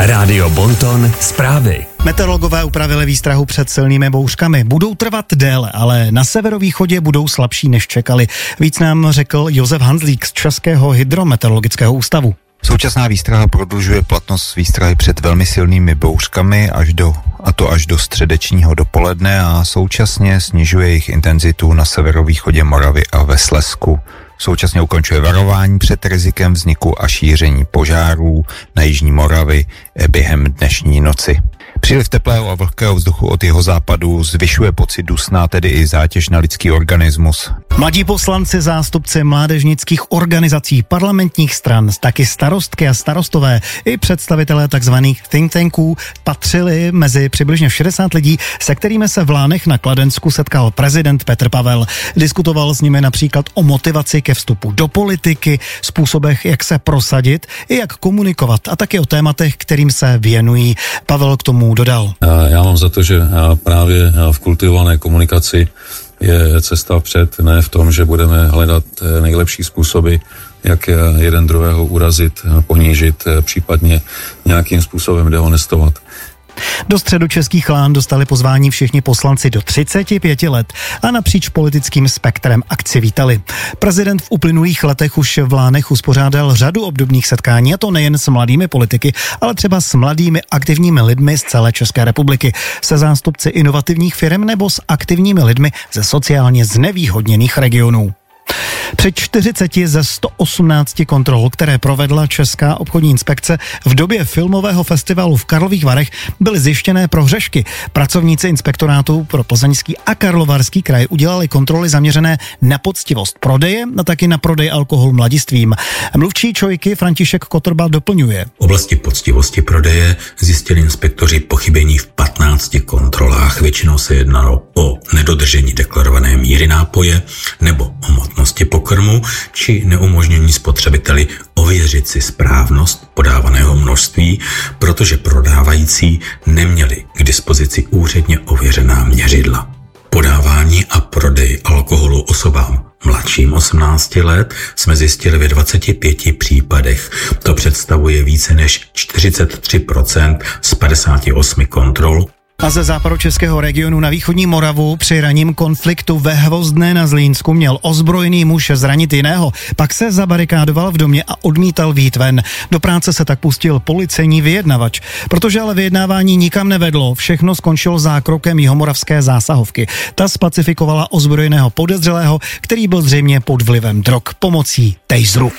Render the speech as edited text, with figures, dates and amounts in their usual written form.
Rádio Bonton zprávy. Meteorologové upravili výstrahu před silnými bouřkami. Budou trvat déle, ale na severovýchodě budou slabší než čekali. Víc nám řekl Josef Hanzlík z Českého hydrometeorologického ústavu. Současná výstraha prodlužuje platnost výstrahy před velmi silnými bouřkami až do středečního dopoledne a současně snižuje jejich intenzitu na severovýchodě Moravy a ve Slezsku. Současně ukončuje varování před rizikem vzniku a šíření požárů na jižní Moravy během dnešní noci. Příliv teplého a vlhkého vzduchu od jihozápadu zvyšuje pocit dusna, tedy i zátěž na lidský organismus. Mladí poslanci, zástupci mládežnických organizací, parlamentních stran, taky starostky a starostové i představitelé takzvaných think tanků patřili mezi přibližně 60 lidí, se kterými se v Lánech na Kladensku setkal prezident Petr Pavel. Diskutoval s nimi například o motivaci ke vstupu do politiky, způsobech, jak se prosadit i jak komunikovat a taky o tématech, kterým se věnují. Pavel k tomu dodal. Já mám za to, že právě v kultivované komunikaci je cesta vpřed, ne v tom, že budeme hledat nejlepší způsoby, jak jeden druhého urazit, ponížit, případně nějakým způsobem dehonestovat. Do středočeských Lán dostali pozvání všichni poslanci do 35 let a napříč politickým spektrem akci vítali. Prezident v uplynulých letech už v Lánech uspořádal řadu obdobných setkání, a to nejen s mladými politiky, ale třeba s mladými aktivními lidmi z celé České republiky, se zástupci inovativních firm nebo s aktivními lidmi ze sociálně znevýhodněných regionů. Při 40 ze 118 kontrol, které provedla Česká obchodní inspekce v době filmového festivalu v Karlových Varech, byly zjištěné prohřešky. Pracovníci inspektorátu pro Plzeňský a Karlovarský kraj udělali kontroly zaměřené na poctivost prodeje a taky na prodej alkoholu mladistvím. Mluvčí ČOIky František Kotrba doplňuje. V oblasti poctivosti prodeje zjistili inspektoři pochybení v 15 kontrolách. Většinou se jednalo o nedodržení deklarované míry nápoje nebo o hmotnosti pokrmu či neumožnění spotřebiteli ověřit si správnost podávaného množství, protože prodávající neměli k dispozici úředně ověřená měřidla. Podávání a prodej alkoholu osobám mladším 18 let jsme zjistili ve 25 případech. To představuje více než 43% z 58 kontrol. A ze západočeského regionu na východní Moravu při ranním konfliktu ve Hvozdné na Zlínsku měl ozbrojený muž zranit jiného. Pak se zabarikádoval v domě a odmítal vyjít ven. Do práce se tak pustil policejní vyjednavač. Protože ale vyjednávání nikam nevedlo, všechno skončilo zákrokem jihomoravské zásahovky. Ta spacifikovala ozbrojeného podezřelého, který byl zřejmě pod vlivem drog pomocí taseru.